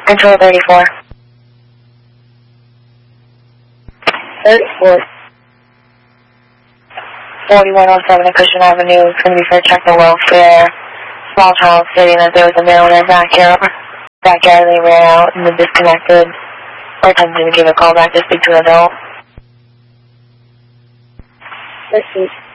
Control 34. 34. 4107 at Cushman Avenue. It's going to be for techno welfare. Small child stating that there was a male in his backyard. They ran out and then disconnected. Or attempted to give a call back to speak to an adult. Let's see.